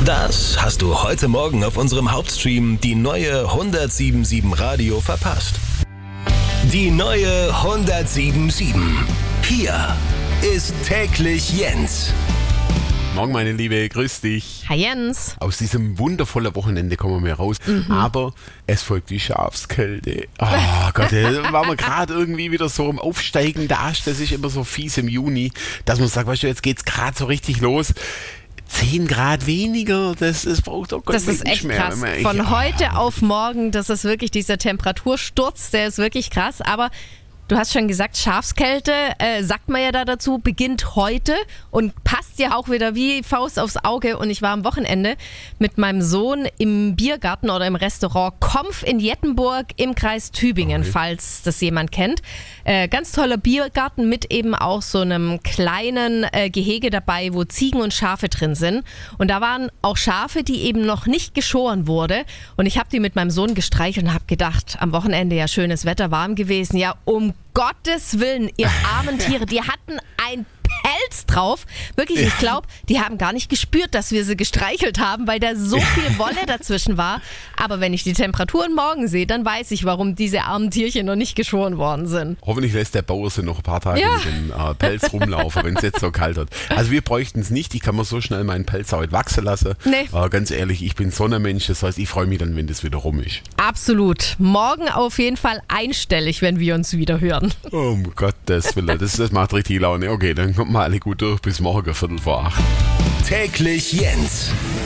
Das hast du heute Morgen auf unserem Hauptstream die neue 107.7 Radio verpasst. Die neue 107.7. Hier ist täglich Jens. Morgen, meine Liebe, grüß dich. Hi Jens. Aus diesem wundervollen Wochenende kommen wir raus, aber es folgt die Schafskälte. Oh Gott, da waren wir gerade irgendwie wieder so im aufsteigenden Ast. Das ist immer so fies im Juni, dass man sagt, weißt du, jetzt geht's gerade so richtig los. 10 Grad weniger, das braucht doch Das ist echt krass. Von heute auf morgen, das ist wirklich dieser Temperatursturz, der ist wirklich krass. Aber du hast schon gesagt, Schafskälte, sagt man ja da dazu, beginnt heute und passt ja auch wieder wie Faust aufs Auge. Und ich war am Wochenende mit meinem Sohn im Biergarten oder im Restaurant Kompf in Jettenburg im Kreis Tübingen, falls das jemand kennt. Ganz toller Biergarten mit eben auch so einem kleinen Gehege dabei, wo Ziegen und Schafe drin sind. Und da waren auch Schafe, die eben noch nicht geschoren wurde. Und ich habe die mit meinem Sohn gestreichelt und habe gedacht, am Wochenende ja schönes Wetter, warm gewesen. Ja, um Gottes Willen, ihr armen Tiere, die hatten ein Pelz drauf. Wirklich, ich glaube, die haben gar nicht gespürt, dass wir sie gestreichelt haben, weil da so viel Wolle dazwischen war. Aber wenn ich die Temperaturen morgen sehe, dann weiß ich, warum diese armen Tierchen noch nicht geschoren worden sind. Hoffentlich lässt der Bauer sie noch ein paar Tage mit dem Pelz rumlaufen, wenn es jetzt so kalt wird. Also wir bräuchten es nicht. Ich kann mir so schnell meinen Pelz auch nicht wachsen lassen. Nee. Ganz ehrlich, ich bin Sonnenmensch. Das heißt, ich freue mich dann, wenn das wieder rum ist. Absolut. Morgen auf jeden Fall einstellig, wenn wir uns wieder hören. Um Gottes Willen, das macht richtig Laune. Okay, dann kommt mal alle gut durch. Bis morgen, 7:45. Täglich Jens.